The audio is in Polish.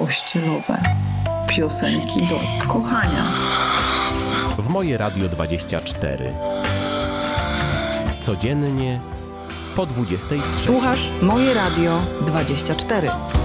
pościelowe, piosenki do kochania. W Moje Radio 24. Codziennie po 23. Słuchasz Moje Radio 24.